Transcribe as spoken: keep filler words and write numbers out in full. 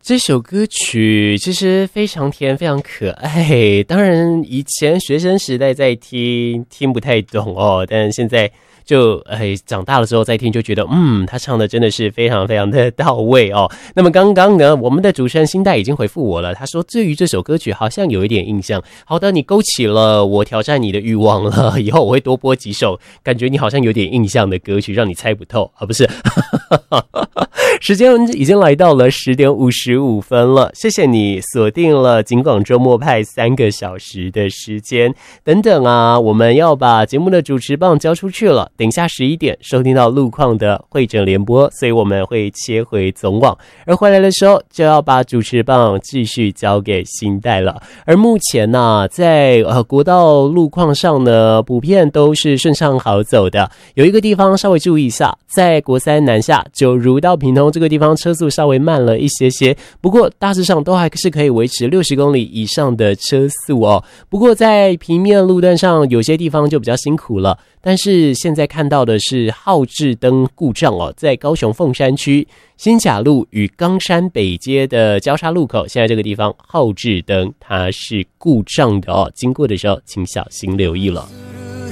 这首歌曲其实非常甜，非常可爱。当然，以前学生时代在听，听不太懂哦，但现在就哎长大了之后再听，就觉得嗯，他唱的真的是非常非常的到位哦。那么刚刚呢，我们的主持人新代已经回复我了，他说对于这首歌曲好像有一点印象。好的，你勾起了我挑战你的欲望了，以后我会多播几首，感觉你好像有点印象的歌曲，让你猜不透啊，不是？时间已经来到了十点五十五分了，谢谢你锁定了警广周末派三个小时的时间。等等啊，我们要把节目的主持棒交出去了。等一下十一点收听到路况的会诊联播，所以我们会切回总网，而回来的时候就要把主持棒继续交给新代了。而目前呢、啊，在呃国道路况上呢，普遍都是顺畅好走的。有一个地方稍微注意一下，在国三南下九如到屏东这个地方车速稍微慢了一些些，不过大致上都还是可以维持六十公里以上的车速哦。不过在平面路段上有些地方就比较辛苦了，但是现在看到的是号志灯故障哦，在高雄凤山区新甲路与冈山北街的交叉路口，现在这个地方号志灯它是故障的哦，经过的时候请小心留意了。